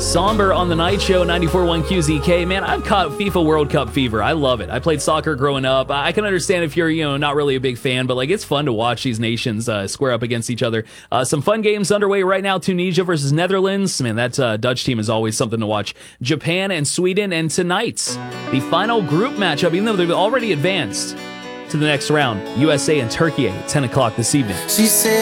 Somber on the Night Show, 94.1 QZK. Man, I've caught FIFA World Cup fever. I love it. I played soccer growing up. I can understand if you're, not really a big fan, but it's fun to watch these nations square up against each other. Some fun games underway right now. Tunisia versus Netherlands. Man, that Dutch team is always something to watch. Japan and Sweden, and tonight, the final group matchup, even though they've already advanced to the next round, USA and Turkey at 10 o'clock this evening. She said